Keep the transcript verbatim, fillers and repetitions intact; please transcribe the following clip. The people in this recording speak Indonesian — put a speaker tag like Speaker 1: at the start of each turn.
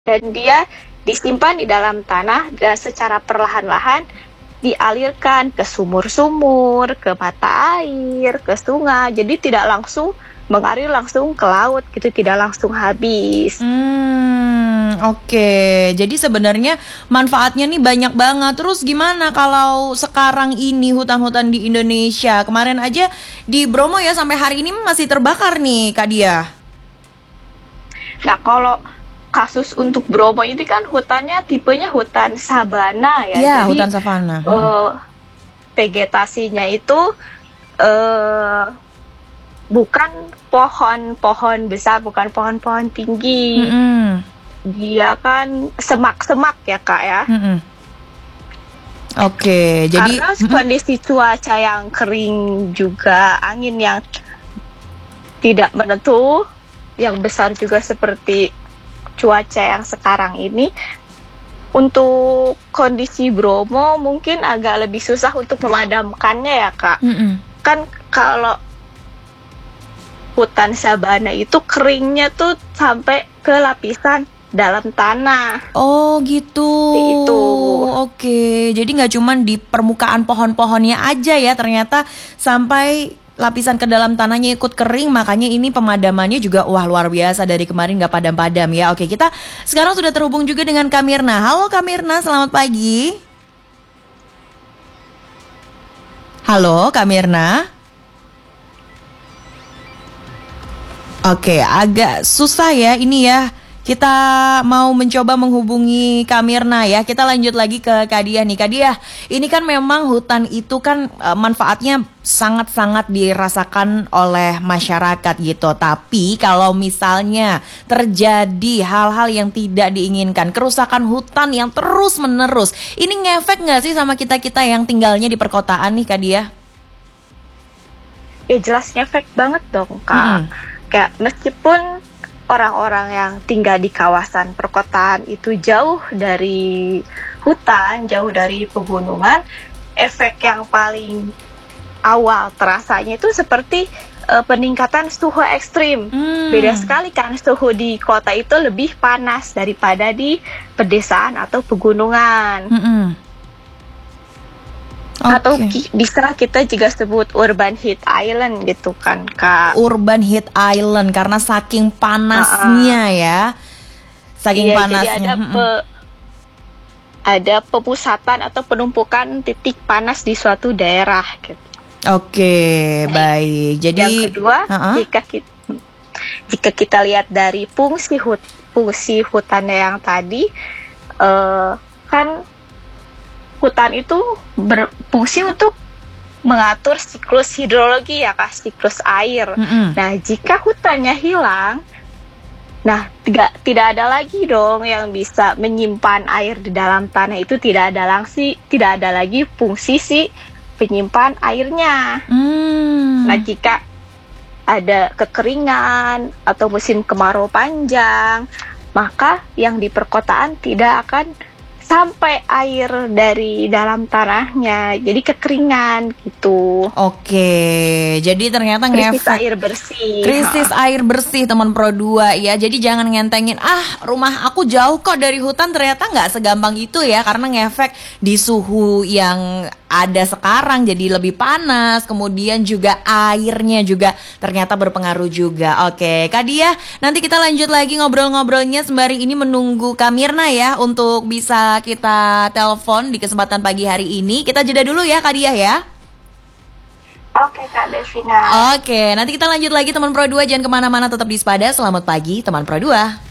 Speaker 1: Dan dia disimpan di dalam tanah dan secara perlahan-lahan dialirkan ke sumur-sumur, ke mata air, ke sungai. Jadi tidak langsung mengalir langsung ke laut gitu, tidak langsung habis.
Speaker 2: Hmm, oke. Jadi sebenarnya manfaatnya nih banyak banget. Terus gimana kalau sekarang ini hutan-hutan di Indonesia? Kemarin aja di Bromo ya sampai hari ini masih terbakar nih, Kak Diah.
Speaker 1: Nah, kalau kasus untuk Bromo ini kan hutannya tipenya hutan sabana ya.
Speaker 2: Iya,
Speaker 1: Jadi
Speaker 2: hutan savana.
Speaker 1: uh, vegetasinya itu uh, bukan pohon-pohon besar, bukan pohon-pohon tinggi.
Speaker 2: Mm-mm.
Speaker 1: Dia kan semak-semak ya, Kak ya.
Speaker 2: Mm-mm. Oke, jadi
Speaker 1: karena kondisi cuaca yang kering juga, angin yang tidak menentu, yang besar juga seperti cuaca yang sekarang ini, untuk kondisi Bromo mungkin agak lebih susah untuk memadamkannya ya, Kak.
Speaker 2: Mm-mm.
Speaker 1: Kan kalau hutan sabana itu keringnya tuh sampai ke lapisan dalam tanah.
Speaker 2: Oh gitu.
Speaker 1: Itu.
Speaker 2: Oke, jadi nggak cuman di permukaan pohon-pohonnya aja ya, ternyata sampai lapisan ke dalam tanahnya ikut kering. Makanya ini pemadamannya juga wah luar biasa, dari kemarin nggak padam-padam ya. Oke, kita sekarang sudah terhubung juga dengan Kak Mirna. Halo Kak Mirna, selamat pagi. Halo Kak Mirna. Oke, agak susah ya ini ya. Kita mau mencoba menghubungi Kak Mirna ya. Kita lanjut lagi ke Kak Diah nih. Kak Diah, ini kan memang hutan itu kan e, manfaatnya sangat-sangat dirasakan oleh masyarakat gitu. Tapi kalau misalnya terjadi hal-hal yang tidak diinginkan, kerusakan hutan yang terus-menerus, ini ngefek nggak sih sama kita-kita yang tinggalnya di perkotaan nih, Kak Diah?
Speaker 1: Ya jelas ngefek banget dong, Kak. Hmm. Kayak meskipun orang-orang yang tinggal di kawasan perkotaan itu jauh dari hutan, jauh dari pegunungan, efek yang paling awal terasanya itu seperti uh, peningkatan suhu ekstrim. Hmm. Beda sekali kan, suhu di kota itu lebih panas daripada di pedesaan atau pegunungan. Hmm. Okay. Atau ki- bisa kita juga sebut urban heat island gitu kan, Kak.
Speaker 2: Urban heat island karena saking panasnya uh-uh. ya. Saking
Speaker 1: iya,
Speaker 2: panasnya.
Speaker 1: Jadi ada pe, ada pemusatan atau penumpukan titik panas di suatu daerah gitu.
Speaker 2: Oke, okay, baik. Jadi
Speaker 1: yang kedua, uh-uh. jika kita jika kita lihat dari fungsi hut fungsi hutannya yang tadi, uh, kan hutan itu berfungsi untuk mengatur siklus hidrologi ya, Kak, siklus air. Mm-hmm. Nah, jika hutannya hilang, nah tidak tidak ada lagi dong yang bisa menyimpan air di dalam tanah itu, tidak ada langsung tidak ada lagi fungsi si penyimpan airnya. Mm. Nah, jika ada kekeringan atau musim kemarau panjang, maka yang di perkotaan tidak akan sampai air dari dalam tanahnya, jadi kekeringan gitu.
Speaker 2: Oke, jadi ternyata
Speaker 1: krisis
Speaker 2: ngefek
Speaker 1: air bersih.
Speaker 2: Krisis ha. air bersih teman Pro dua ya. Jadi jangan ngentengin, ah rumah aku jauh kok dari hutan, ternyata nggak segampang itu ya, karena ngefek di suhu yang ada sekarang jadi lebih panas, kemudian juga airnya juga ternyata berpengaruh juga. Oke, Kak Diah, nanti kita lanjut lagi ngobrol-ngobrolnya sembari ini menunggu Kak Mirna ya untuk bisa kita telepon di kesempatan pagi hari ini. Kita jeda dulu ya Kak Diah ya.
Speaker 1: Oke Kak Devina.
Speaker 2: Oke, nanti kita lanjut lagi teman Pro dua, jangan kemana-mana, tetap di Spada. Selamat pagi teman Pro dua.